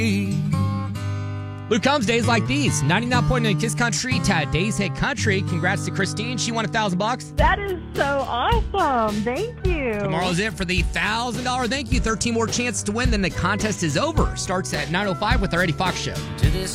Luke Combs, days like these. 99.9 Kiss Country, Days Hit Country. Congrats to Christine. She won $1,000. That is so awesome. Thank you. Tomorrow's it for the $1,000 thank you. 13 more chances to win, then the contest is over. Starts at 9:05 with our Eddie Fox Show.